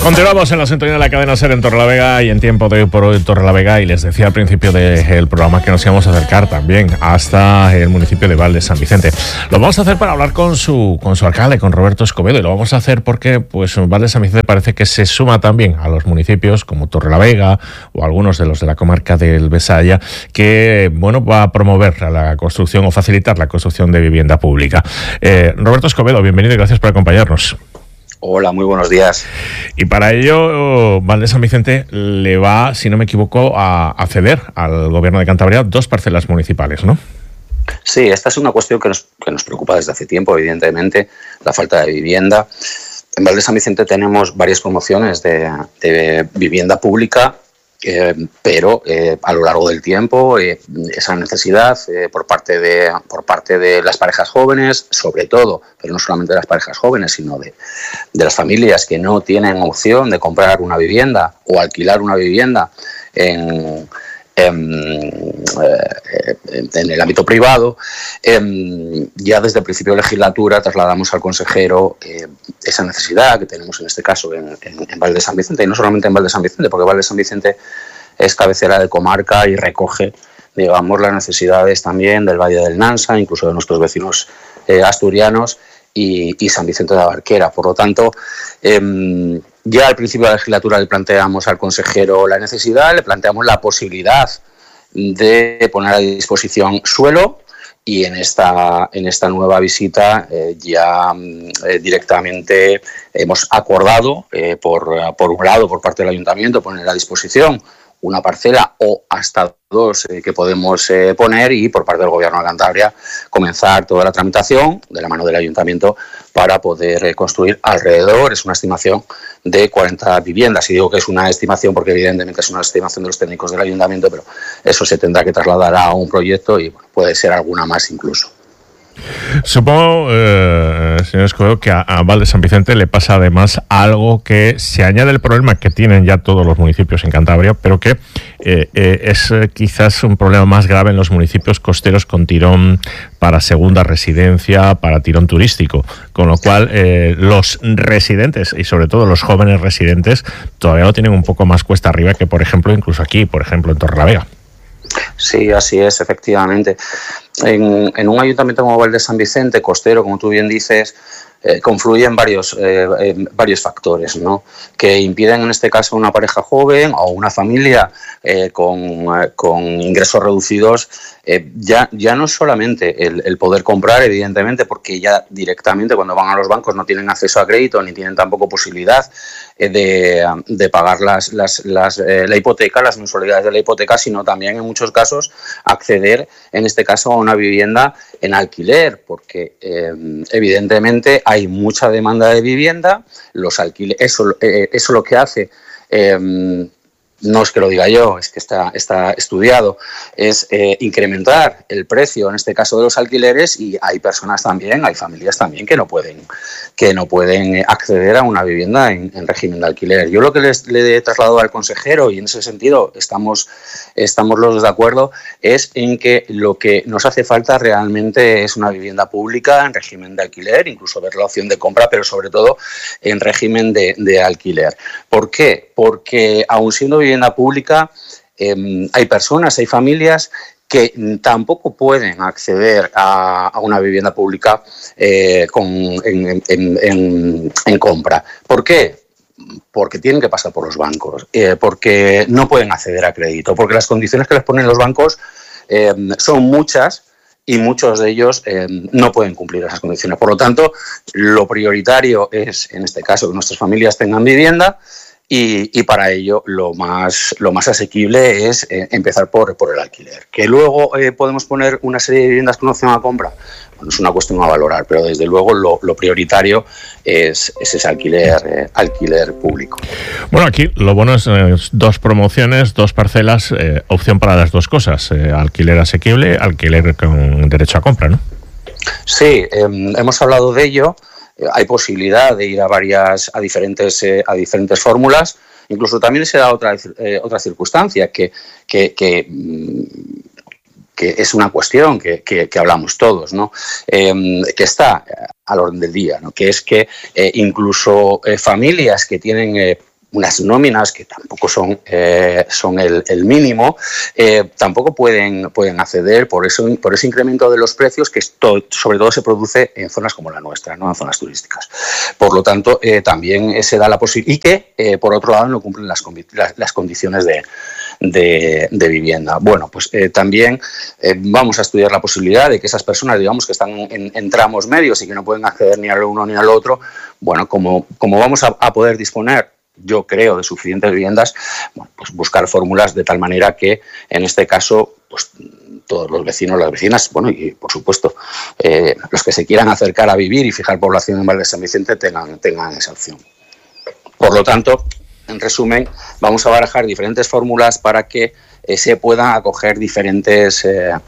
Continuamos en la sintonía de la cadena SER en Torrelavega y en Tiempo de Hoy por Hoy Torrelavega, y les decía al principio del programa que nos íbamos a acercar también hasta el municipio de Val de San Vicente. Lo vamos a hacer para hablar con su alcalde, con Roberto Escobedo, y lo vamos a hacer porque Val de San Vicente parece que se suma también a los municipios como Torrelavega o algunos de los de la comarca del Besaya, que va a promover la construcción o facilitar la construcción de vivienda pública. Roberto Escobedo, bienvenido y gracias por acompañarnos. Hola, muy buenos días. Y para ello, Val de San Vicente le va, si no me equivoco, a ceder al Gobierno de Cantabria 2 parcelas municipales, ¿no? Sí, esta es una cuestión que nos preocupa desde hace tiempo, evidentemente, la falta de vivienda. En Val de San Vicente tenemos varias promociones de vivienda pública, pero a lo largo del tiempo esa necesidad por parte de las parejas jóvenes, sobre todo, pero no solamente de las parejas jóvenes, sino de las familias que no tienen opción de comprar una vivienda o alquilar una vivienda en el ámbito privado. Ya desde el principio de legislatura trasladamos al consejero esa necesidad que tenemos en este caso en Val de San Vicente, y no solamente en Val de San Vicente, porque Val de San Vicente es cabecera de comarca y recoge, digamos, las necesidades también del Valle del Nansa, incluso de nuestros vecinos asturianos y San Vicente de la Barquera. Por lo tanto, ya al principio de la legislatura le planteamos al consejero la necesidad, le planteamos la posibilidad de poner a disposición suelo, y en esta nueva visita ya directamente hemos acordado, por un lado, por parte del ayuntamiento, poner a disposición una parcela o hasta 2 que podemos poner, y por parte del Gobierno de Cantabria comenzar toda la tramitación de la mano del ayuntamiento para poder construir alrededor, es una estimación de 40 viviendas. Y digo que es una estimación porque evidentemente es una estimación de los técnicos del ayuntamiento, pero eso se tendrá que trasladar a un proyecto y puede ser alguna más incluso. Supongo, señor Escobedo, que a Val de San Vicente le pasa además algo que se añade al problema que tienen ya todos los municipios en Cantabria, pero que es quizás un problema más grave en los municipios costeros con tirón para segunda residencia, para tirón turístico, con lo cual los residentes y sobre todo los jóvenes residentes todavía lo tienen un poco más cuesta arriba que, por ejemplo, incluso aquí, por ejemplo, en Torrelavega. Sí, así es, efectivamente. En un ayuntamiento como Val de San Vicente, costero, como tú bien dices, confluyen varios factores, ¿no?, que impiden en este caso a una pareja joven o una familia con ingresos reducidos ya no solamente el poder comprar, evidentemente, porque ya directamente cuando van a los bancos no tienen acceso a crédito ni tienen tampoco posibilidad de pagar la hipoteca, las mensualidades de la hipoteca, sino también en muchos casos acceder, en este caso, a una vivienda en alquiler, porque evidentemente hay mucha demanda de vivienda, eso lo que hace, no es que lo diga yo, es que está estudiado, es incrementar el precio, en este caso de los alquileres, y hay personas también, hay familias también que no pueden acceder a una vivienda en régimen de alquiler. Yo lo que le he trasladado al consejero, y en ese sentido estamos los dos de acuerdo, es en que lo que nos hace falta realmente es una vivienda pública en régimen de alquiler, incluso ver la opción de compra, pero sobre todo en régimen de alquiler. ¿Por qué? Porque aun siendo vivienda pública, hay personas, hay familias que tampoco pueden acceder a una vivienda pública en compra. ¿Por qué? Porque tienen que pasar por los bancos, porque no pueden acceder a crédito, porque las condiciones que les ponen los bancos son muchas y muchos de ellos no pueden cumplir esas condiciones. Por lo tanto, lo prioritario es, en este caso, que nuestras familias tengan vivienda. Y para ello lo más asequible es empezar por el alquiler. Que luego podemos poner una serie de viviendas con opción a compra, bueno, es una cuestión a valorar, pero desde luego lo prioritario es ese alquiler público. Bueno, aquí lo bueno es 2 promociones, 2 parcelas, opción para las 2 cosas, alquiler asequible, alquiler con derecho a compra, ¿no? Sí, hemos hablado de ello. Hay posibilidad de ir a diferentes fórmulas. Incluso también se da otra circunstancia que es una cuestión que hablamos todos, ¿no? Que está al orden del día, ¿no? Que es que incluso familias que tienen unas nóminas que tampoco son el mínimo, tampoco pueden acceder por ese incremento de los precios que sobre todo se produce en zonas como la nuestra, ¿no? En zonas turísticas. Por lo tanto, también se da la posibilidad y que, por otro lado, no cumplen las condiciones de vivienda. Bueno, pues también vamos a estudiar la posibilidad de que esas personas, digamos, que están en tramos medios y que no pueden acceder ni al uno ni al otro, bueno, como vamos a poder disponer, yo creo, de suficientes viviendas, bueno, pues buscar fórmulas de tal manera que, en este caso, pues todos los vecinos, las vecinas, bueno, y por supuesto, los que se quieran acercar a vivir y fijar población en Val de San Vicente tengan esa opción. Por lo tanto, en resumen, vamos a barajar diferentes fórmulas para que se puedan acoger diferentes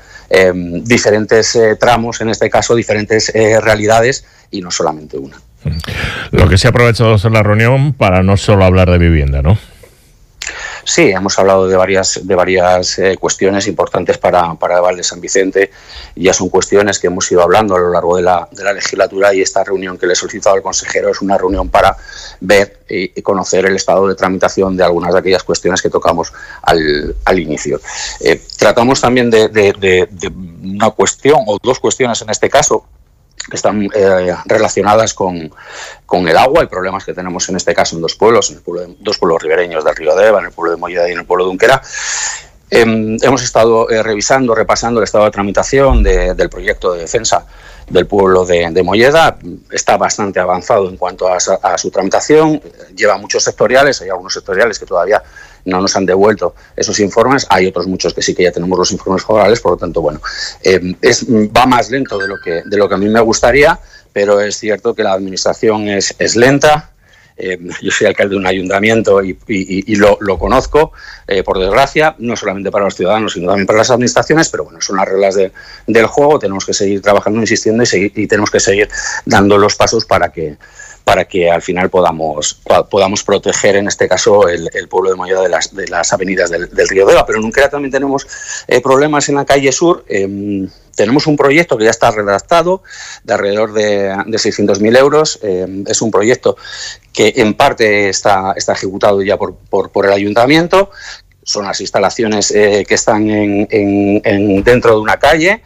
tramos, en este caso, diferentes realidades y no solamente una. Lo que se ha aprovechado es la reunión para no solo hablar de vivienda, ¿no? Sí, hemos hablado de varias cuestiones importantes para Val de San Vicente. Ya son cuestiones que hemos ido hablando a lo largo de la legislatura, y esta reunión que le he solicitado al consejero es una reunión para ver y conocer el estado de tramitación de algunas de aquellas cuestiones que tocamos al inicio. Tratamos también de una cuestión, o dos cuestiones en este caso, que están relacionadas con el agua y problemas que tenemos en este caso en dos pueblos ribereños del río Deva, en el pueblo de Molleda y en el pueblo de Unquera. Hemos estado repasando el estado de tramitación del proyecto de defensa del pueblo de Molleda. Está bastante avanzado en cuanto a su tramitación. Lleva muchos sectoriales, hay algunos sectoriales que todavía no nos han devuelto esos informes, hay otros muchos que sí que ya tenemos los informes favorables, por lo tanto, bueno, va más lento de lo que a mí me gustaría, pero es cierto que la administración es lenta. Yo soy alcalde de un ayuntamiento y lo conozco, por desgracia, no solamente para los ciudadanos, sino también para las administraciones, pero bueno, son las reglas del juego. Tenemos que seguir trabajando, insistiendo y tenemos que seguir dando los pasos para que al final podamos proteger, en este caso, el pueblo de Molleda de las avenidas del río Deva. Pero en Unquera también tenemos problemas en la calle sur. Tenemos un proyecto que ya está redactado de alrededor de 600.000 euros. Es un proyecto que en parte está ejecutado ya por el ayuntamiento. Son las instalaciones que están dentro de una calle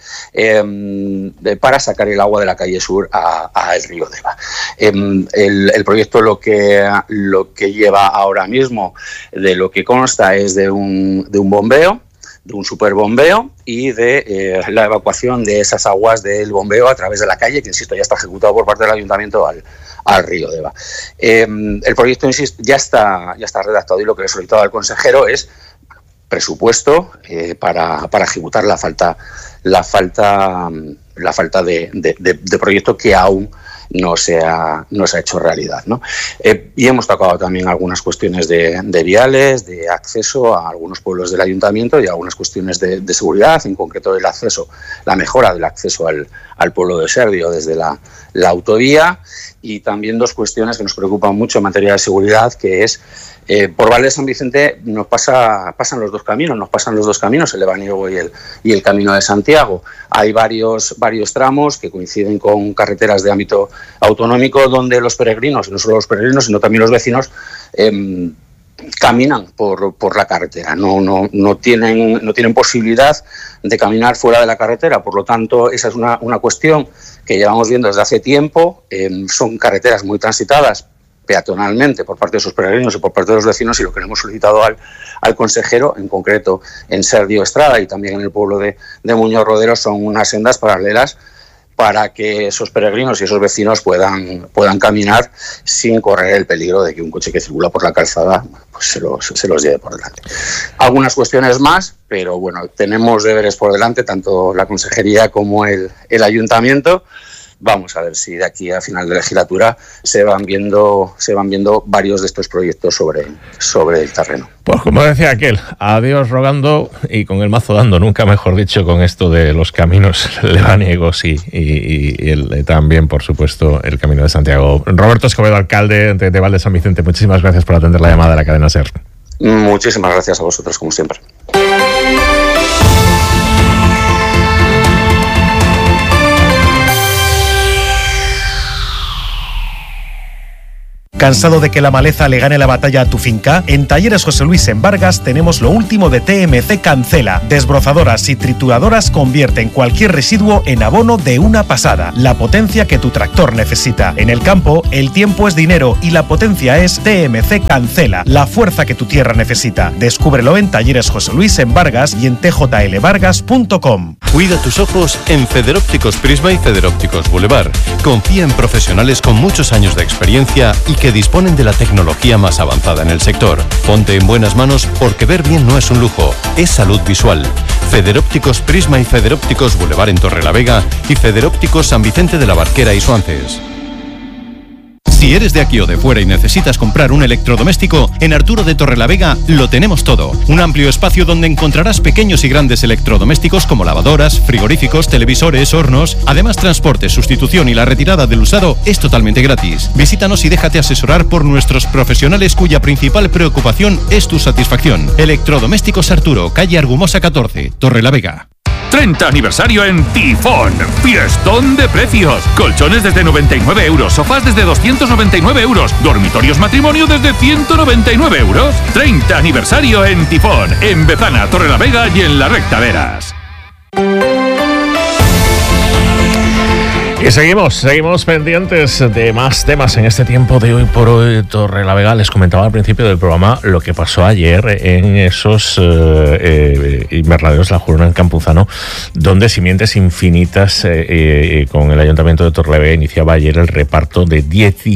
para sacar el agua de la calle sur al río Deva. El proyecto lo que lleva ahora mismo, de lo que consta, es de un bombeo, de un superbombeo y de la evacuación de esas aguas del bombeo a través de la calle, que, insisto, ya está ejecutado por parte del ayuntamiento al río Deva. El proyecto, insisto, ya está redactado, y lo que le he solicitado al consejero es presupuesto para ejecutar la falta de proyecto que aún no se ha hecho realidad, ¿no? Y hemos tocado también algunas cuestiones de viales, de acceso a algunos pueblos del ayuntamiento, y algunas cuestiones de seguridad, en concreto la mejora del acceso al pueblo de Serdio desde la autovía, y también dos cuestiones que nos preocupan mucho en materia de seguridad, que es por Val de San Vicente pasan los dos caminos, el lebaniego y el camino de Santiago. Hay varios tramos que coinciden con carreteras de ámbito autonómico, donde los peregrinos, y no solo los peregrinos, sino también los vecinos, caminan por la carretera, no tienen posibilidad de caminar fuera de la carretera. Por lo tanto, esa es una cuestión que llevamos viendo desde hace tiempo. Son carreteras muy transitadas peatonalmente por parte de sus peregrinos y por parte de los vecinos, y lo que le hemos solicitado al consejero, en concreto en Serdio Estrada y también en el pueblo de Muñoz Rodero, son unas sendas paralelas para que esos peregrinos y esos vecinos puedan caminar sin correr el peligro de que un coche que circula por la calzada pues se los lleve por delante. Algunas cuestiones más, pero bueno, tenemos deberes por delante, tanto la consejería como el ayuntamiento. Vamos a ver si de aquí a final de legislatura se van viendo varios de estos proyectos sobre el terreno. Pues como decía aquel, adiós rogando y con el mazo dando, nunca mejor dicho, con esto de los caminos lebaniegos y también, por supuesto, el Camino de Santiago. Roberto Escobedo, alcalde de Val de San Vicente, muchísimas gracias por atender la llamada de la cadena SER. Muchísimas gracias a vosotros, como siempre. ¿Cansado de que la maleza le gane la batalla a tu finca? En Talleres José Luis en Vargas tenemos lo último de TMC Cancela. Desbrozadoras y trituradoras convierten cualquier residuo en abono de una pasada. La potencia que tu tractor necesita. En el campo, el tiempo es dinero y la potencia es TMC Cancela. La fuerza que tu tierra necesita. Descúbrelo en Talleres José Luis en Vargas y en tjlvargas.com. Cuida tus ojos en Federópticos Prisma y Federópticos Boulevard. Confía en profesionales con muchos años de experiencia y que disponen de la tecnología más avanzada en el sector. Ponte en buenas manos porque ver bien no es un lujo, es salud visual. Federópticos Prisma y Federópticos Boulevard en Torrelavega y Federópticos San Vicente de la Barquera y Suances. Si eres de aquí o de fuera y necesitas comprar un electrodoméstico, en Arturo de Torrelavega lo tenemos todo. Un amplio espacio donde encontrarás pequeños y grandes electrodomésticos como lavadoras, frigoríficos, televisores, hornos. Además, transporte, sustitución y la retirada del usado es totalmente gratis. Visítanos y déjate asesorar por nuestros profesionales cuya principal preocupación es tu satisfacción. Electrodomésticos Arturo, calle Argumosa 14, Torrelavega. 30 aniversario en Tifón. Fiestón de precios. Colchones desde 99 euros, sofás desde 299 euros, dormitorios matrimonio desde 199 euros. 30 aniversario en Tifón, en Bezana, Torrelavega y en La Recta Veras. Y seguimos pendientes de más temas en este tiempo de Hoy por Hoy Torrelavega. Les comentaba al principio del programa lo que pasó ayer en esos invernaderos La Jurona en Campuzano, donde Simientes Infinitas con el Ayuntamiento de Torrelavega iniciaba ayer el reparto de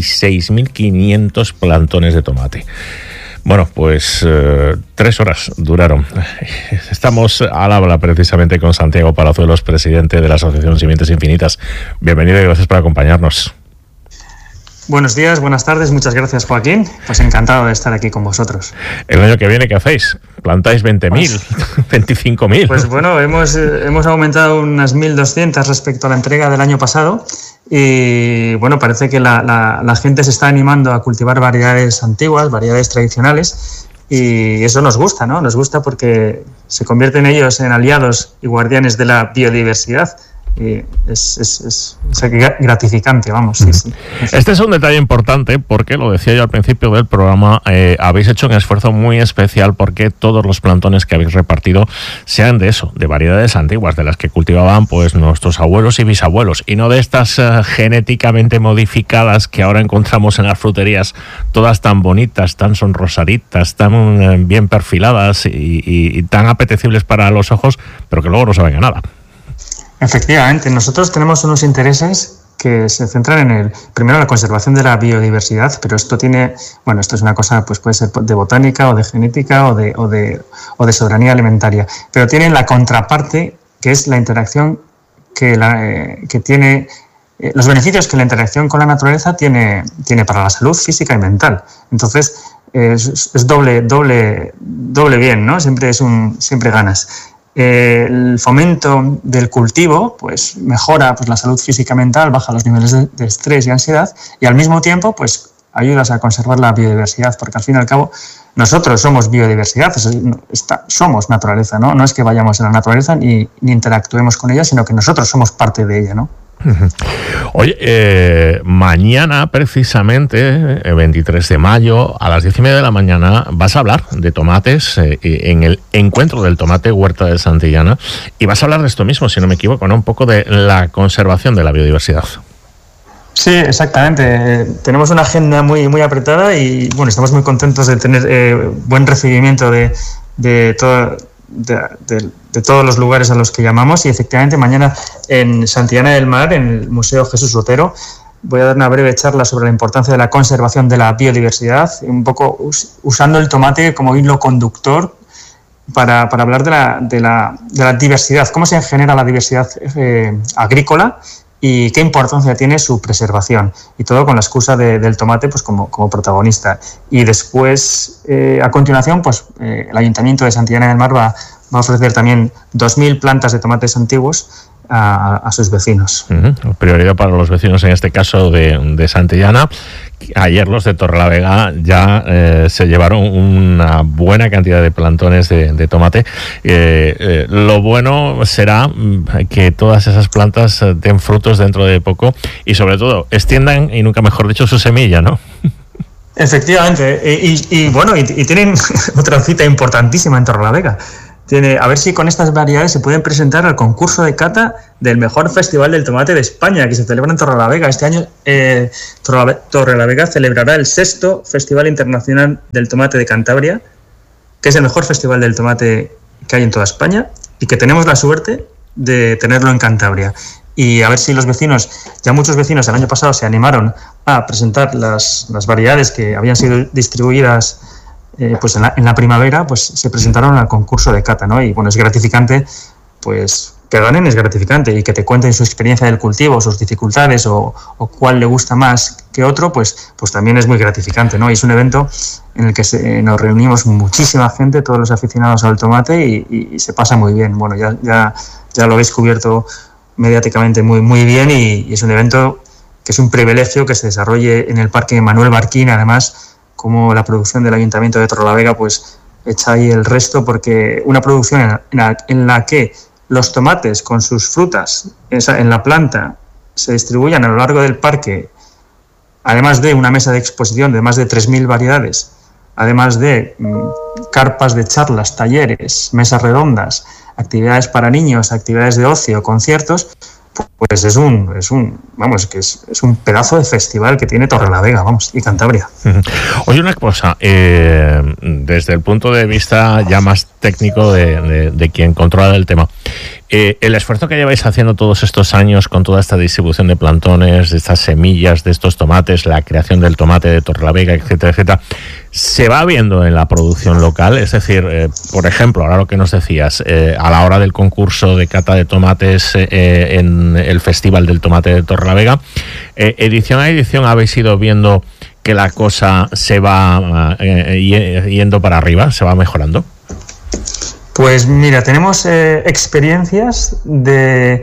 16.500 plantones de tomate. Bueno, pues 3 horas duraron. Estamos al habla precisamente con Santiago Palazuelos, presidente de la Asociación Simientes Infinitas. Bienvenido y gracias por acompañarnos. Buenos días, buenas tardes, muchas gracias, Joaquín. Pues encantado de estar aquí con vosotros. El año que viene, ¿qué hacéis? ¿Plantáis 20.000, 25.000? Pues bueno, hemos aumentado unas 1.200 respecto a la entrega del año pasado. Y bueno, parece que la gente se está animando a cultivar variedades antiguas, variedades tradicionales, y eso nos gusta, ¿no? Nos gusta porque se convierten ellos en aliados y guardianes de la biodiversidad. Y es gratificante, vamos. Sí. Este es un detalle importante porque, lo decía yo al principio del programa, habéis hecho un esfuerzo muy especial porque todos los plantones que habéis repartido sean de eso, de variedades antiguas, de las que cultivaban pues nuestros abuelos y bisabuelos, y no de estas genéticamente modificadas que ahora encontramos en las fruterías, todas tan bonitas, tan sonrosaditas, tan bien perfiladas y tan apetecibles para los ojos, pero que luego no saben a nada. Efectivamente, nosotros tenemos unos intereses que se centran en primero la conservación de la biodiversidad, pero esto es una cosa, pues puede ser de botánica o de genética o de soberanía alimentaria, pero tiene la contraparte, que es la interacción que tiene, los beneficios que la interacción con la naturaleza tiene para la salud física y mental. Entonces es doble bien, ¿no? Siempre ganas. El fomento del cultivo pues mejora pues la salud física y mental, baja los niveles de estrés y ansiedad, y al mismo tiempo pues ayudas a conservar la biodiversidad, porque al fin y al cabo nosotros somos biodiversidad, somos naturaleza, ¿no? No es que vayamos a la naturaleza ni interactuemos con ella, sino que nosotros somos parte de ella, ¿no? Oye, mañana precisamente, 23 de mayo, a las 10:30 de la mañana, vas a hablar de tomates en el encuentro del tomate Huerta de Santillana, y vas a hablar de esto mismo, si no me equivoco, ¿no? Un poco de la conservación de la biodiversidad. Sí, exactamente. Tenemos una agenda muy, muy apretada y bueno, estamos muy contentos de tener buen recibimiento de todos los lugares a los que llamamos, y efectivamente mañana en Santillana del Mar, en el Museo Jesús Otero, voy a dar una breve charla sobre la importancia de la conservación de la biodiversidad, un poco usando el tomate como hilo conductor para hablar de la diversidad, cómo se genera la diversidad agrícola y qué importancia tiene su preservación, y todo con la excusa del tomate pues como protagonista. Y después, a continuación, pues el Ayuntamiento de Santillana del Mar va a ofrecer también 2.000 plantas de tomates antiguos a sus vecinos. Prioridad para los vecinos, en este caso de Santillana. Ayer los de Torrelavega ya se llevaron una buena cantidad de plantones de tomate. Lo bueno será que todas esas plantas den frutos dentro de poco y sobre todo extiendan, y nunca mejor dicho, su semilla, ¿no? Efectivamente, y tienen otra cita importantísima en Torrelavega. A ver si con estas variedades se pueden presentar al concurso de cata del mejor festival del tomate de España, que se celebra en Torrelavega. Este año Torrelavega celebrará el 6º Festival Internacional del Tomate de Cantabria, que es el mejor festival del tomate que hay en toda España y que tenemos la suerte de tenerlo en Cantabria. Y a ver si los vecinos, ya muchos vecinos el año pasado se animaron a presentar las variedades que habían sido distribuidas pues en la primavera, pues se presentaron al concurso de cata, ¿no? Y bueno, es gratificante, pues que ganen es gratificante, y que te cuenten su experiencia del cultivo, sus dificultades o cuál le gusta más que otro, pues también es muy gratificante, ¿no? Y es un evento en el que nos reunimos muchísima gente, todos los aficionados al tomate, y se pasa muy bien. Bueno, ya lo habéis cubierto mediáticamente muy bien, y es un evento que es un privilegio que se desarrolle en el Parque Manuel Barquín, además, como la producción del Ayuntamiento de Torrelavega pues echa ahí el resto, porque una producción en la que los tomates con sus frutas en la planta se distribuyan a lo largo del parque, además de una mesa de exposición de más de 3.000 variedades, además de carpas de charlas, talleres, mesas redondas, actividades para niños, actividades de ocio, conciertos, pues es un pedazo de festival que tiene Torrelavega, y Cantabria. Oye, una cosa, desde el punto de vista ya más técnico de quien controla el tema, el esfuerzo que lleváis haciendo todos estos años con toda esta distribución de plantones, de estas semillas, de estos tomates, la creación del tomate de Torrelavega, etcétera, etcétera, ¿se va viendo en la producción local? Es decir, por ejemplo, ahora lo que nos decías, a la hora del concurso de cata de tomates en el Festival del Tomate de Torrelavega, edición a edición habéis ido viendo que la cosa se va yendo para arriba, se va mejorando. Pues mira, tenemos experiencias de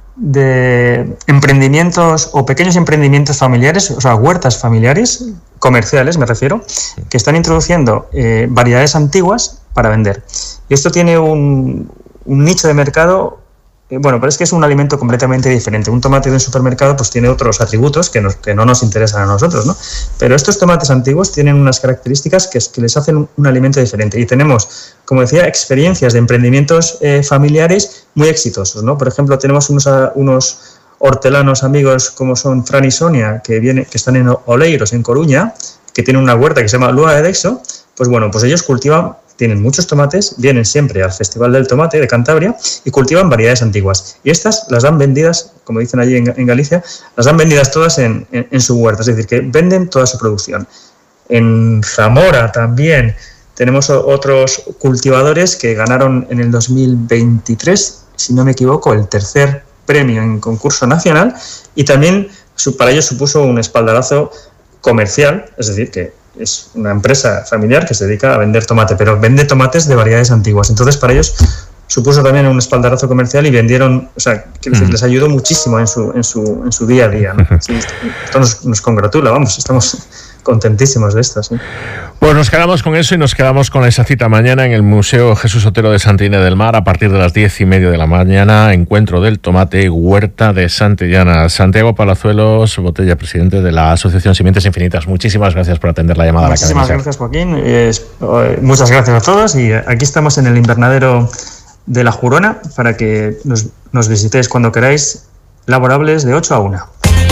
emprendimientos o pequeños emprendimientos familiares, o sea, huertas familiares, comerciales me refiero, que están introduciendo variedades antiguas para vender. Y esto tiene un nicho de mercado, pero es que es un alimento completamente diferente. Un tomate de un supermercado pues tiene otros atributos que no nos interesan a nosotros, ¿no? Pero estos tomates antiguos tienen unas características que les hacen un alimento diferente. Y tenemos, como decía, experiencias de emprendimientos familiares muy exitosos, ¿no? Por ejemplo, tenemos unos hortelanos amigos como son Fran y Sonia, que están en Oleiros, en Coruña, que tienen una huerta que se llama Lua de Dexo. Pues ellos tienen muchos tomates, vienen siempre al Festival del Tomate de Cantabria y cultivan variedades antiguas. Y estas las dan vendidas, como dicen allí en Galicia, las dan vendidas todas en su huerta, es decir, que venden toda su producción. En Zamora también tenemos otros cultivadores que ganaron en el 2023, si no me equivoco, el 3er premio en concurso nacional, y también para ellos supuso un espaldarazo comercial, es decir, que es una empresa familiar que se dedica a vender tomate, pero vende tomates de variedades antiguas. Entonces, para ellos supuso también un espaldarazo comercial y vendieron, quiero decir, les ayudó muchísimo en su día a día, ¿no? Sí, esto nos congratula, estamos contentísimos de esto, sí. Pues nos quedamos con eso y nos quedamos con esa cita mañana en el Museo Jesús Otero de Santillana del Mar a partir de las 10:30 de la mañana, encuentro del tomate, huerta de Santillana. Santiago Palazuelos Botella, presidente de la Asociación Simientes Infinitas, muchísimas gracias por atender la llamada. Muchísimas gracias, Joaquín, muchas gracias a todos, y aquí estamos en el invernadero de La Jurona para que nos visitéis cuando queráis, laborables de 8 a 1.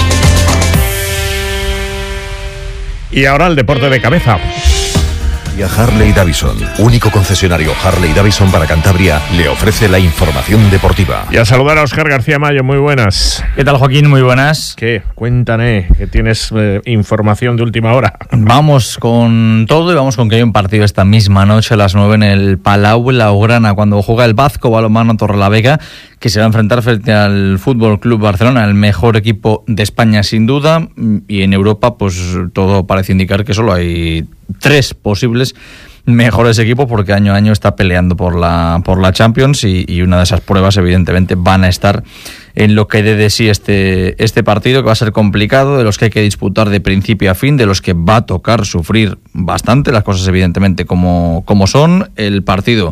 Y ahora el deporte de cabeza. Y a Harley Davidson, único concesionario Harley Davidson para Cantabria, le ofrece la información deportiva. Y a saludar a Óscar García Mayo, muy buenas. ¿Qué tal, Joaquín? Muy buenas. ¿Qué? Cuéntame, que tienes información de última hora. Vamos con todo y vamos con que hay un partido esta misma noche a las 9 en el Palau Blaugrana, cuando juega el Bazco Balonmano Torrelavega, que se va a enfrentar frente al Fútbol Club Barcelona, el mejor equipo de España sin duda, y en Europa pues todo parece indicar que solo hay 3 posibles mejores equipos, porque año a año está peleando por la Champions, y una de esas pruebas evidentemente van a estar en lo que dé de sí este partido, que va a ser complicado, de los que hay que disputar de principio a fin, de los que va a tocar sufrir bastante, las cosas evidentemente como son. El partido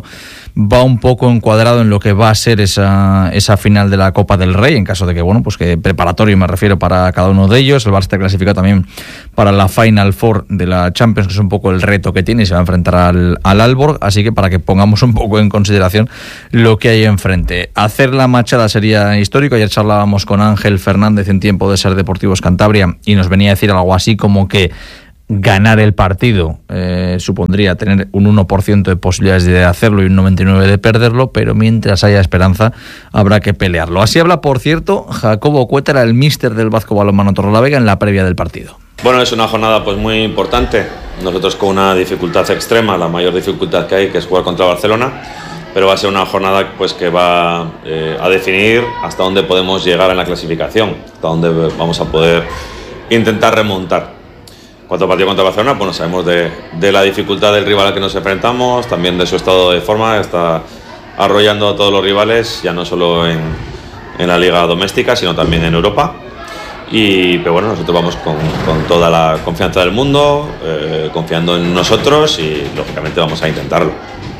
va un poco encuadrado en lo que va a ser esa final de la Copa del Rey, en caso de que, bueno, pues que preparatorio me refiero para cada uno de ellos. El Barça está clasificado también para la Final Four de la Champions, que es un poco el reto que tiene, y se va a enfrentar al Aalborg, así que para que pongamos un poco en consideración lo que hay enfrente. Hacer la machada sería histórico. Ayer charlábamos con Ángel Fernández en Tiempo de Ser Deportivos Cantabria y nos venía a decir algo así como que ganar el partido supondría tener un 1% de posibilidades de hacerlo y un 99% de perderlo, pero mientras haya esperanza habrá que pelearlo. Así habla, por cierto, Jacobo Cueta, era el míster del Vasco Balonmano Torrelavega, en la previa del partido. Bueno, es una jornada pues muy importante. Nosotros con una dificultad extrema, la mayor dificultad que hay, que es jugar contra Barcelona, pero va a ser una jornada pues que va a definir hasta dónde podemos llegar en la clasificación, hasta dónde vamos a poder intentar remontar. Cuanto al partido contra Barcelona, bueno, sabemos de la dificultad del rival al que nos enfrentamos, también de su estado de forma, está arrollando a todos los rivales, ya no solo en la liga doméstica, sino también en Europa. Pero bueno, nosotros vamos con toda la confianza del mundo, confiando en nosotros y lógicamente vamos a intentarlo.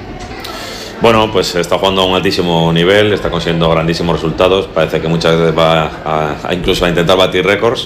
Bueno, pues está jugando a un altísimo nivel, está consiguiendo grandísimos resultados, parece que muchas veces va incluso a intentar batir récords.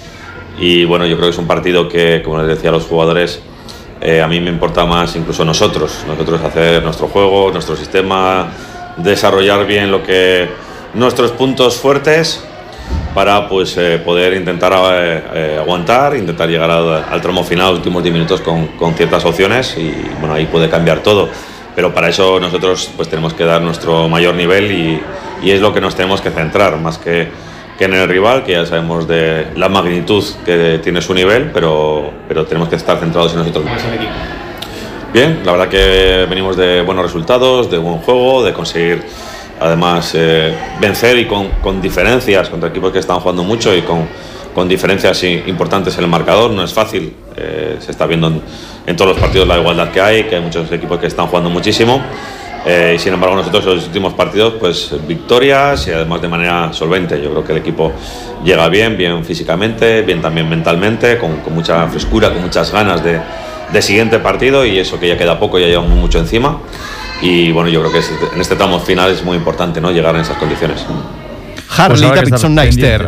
Y bueno, yo creo que es un partido que, como les decía a los jugadores, a mí me importa más incluso nosotros hacer nuestro juego, nuestro sistema, desarrollar bien nuestros puntos fuertes para pues poder intentar aguantar, intentar llegar al tramo final, los últimos 10 minutos con ciertas opciones, y bueno, ahí puede cambiar todo, pero para eso nosotros pues tenemos que dar nuestro mayor nivel y es lo que nos tenemos que centrar, más que en el rival, que ya sabemos de la magnitud que tiene su nivel, pero tenemos que estar centrados en nosotros mismos. Bien, la verdad que venimos de buenos resultados, de buen juego, de conseguir además vencer y con diferencias contra equipos que están jugando mucho y con diferencias importantes en el marcador. No es fácil, se está viendo en todos los partidos la igualdad que hay muchos equipos que están jugando muchísimo. Y sin embargo nosotros en los últimos partidos pues victorias y además de manera solvente. Yo creo que el equipo llega bien físicamente, bien también mentalmente, con mucha frescura, con muchas ganas de siguiente partido, y eso que ya queda poco, ya llevamos mucho encima, y bueno, yo creo que en este tramo final es muy importante, ¿no?, llegar en esas condiciones. Harley Davidson Neister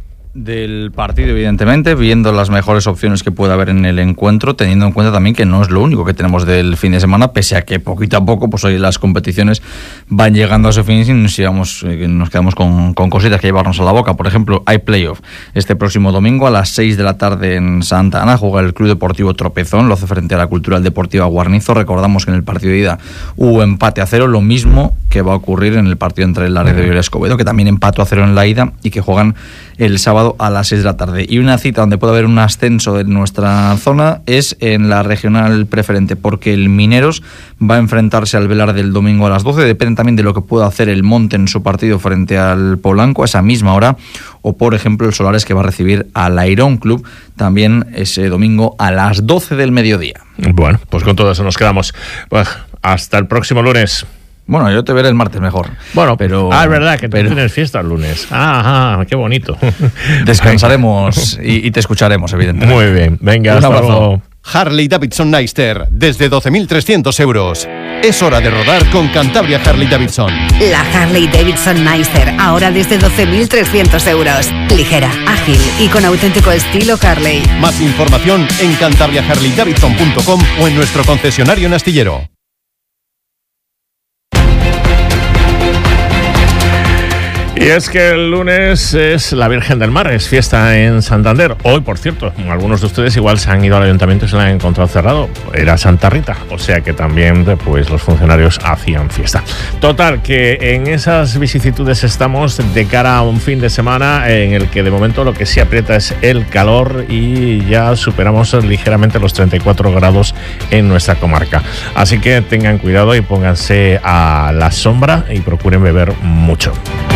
del partido, evidentemente, viendo las mejores opciones que puede haber en el encuentro, teniendo en cuenta también que no es lo único que tenemos del fin de semana, pese a que poquito a poco pues hoy las competiciones van llegando a su fin y nos quedamos con cositas que llevarnos a la boca. Por ejemplo, hay playoff este próximo domingo a las 6 de la tarde en Santa Ana. Juega el Club Deportivo Tropezón, lo hace frente a la Cultural Deportiva Guarnizo. Recordamos que en el partido de ida hubo empate a 0, lo mismo que va a ocurrir en el partido entre el Laredo y el Escobedo, que también empató a 0 en la ida y que juegan el sábado a las 6 de la tarde. Y una cita donde puede haber un ascenso en nuestra zona es en la regional preferente, porque el Mineros va a enfrentarse al Velar del domingo a las 12. Depende también de lo que pueda hacer el Monte en su partido frente al Polanco a esa misma hora, o por ejemplo el Solares, que va a recibir al Airón Club también ese domingo a las 12 del mediodía. Bueno, pues con todo eso nos quedamos. Pues hasta el próximo lunes. Bueno, yo te veré el martes mejor. Bueno, pero es verdad que tú tienes fiesta el lunes. Qué bonito. Descansaremos y te escucharemos, evidentemente. Muy bien, venga, un abrazo. Harley Davidson Neister, desde 12.300 euros. Es hora de rodar con Cantabria Harley Davidson. La Harley Davidson Neister, ahora desde 12.300 euros. Ligera, ágil y con auténtico estilo Harley. Más información en cantabriaharleydavidson.com o en nuestro concesionario en Astillero. Y es que el lunes es la Virgen del Mar, es fiesta en Santander. Hoy, por cierto, algunos de ustedes igual se han ido al ayuntamiento y se lo han encontrado cerrado. Era Santa Rita, o sea que también pues los funcionarios hacían fiesta. Total, que en esas vicisitudes estamos de cara a un fin de semana en el que de momento lo que sí aprieta es el calor y ya superamos ligeramente los 34 grados en nuestra comarca. Así que tengan cuidado y pónganse a la sombra y procuren beber mucho.